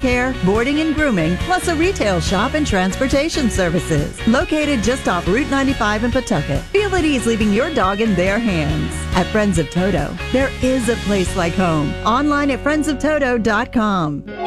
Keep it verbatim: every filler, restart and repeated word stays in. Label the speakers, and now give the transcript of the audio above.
Speaker 1: care, boarding and grooming, plus a retail shop and transportation services. Located just off Route ninety-five in Pawtucket, feel at ease leaving your dog in their hands. At Friends of Toto, there is a place like home. Online at friends of toto dot com.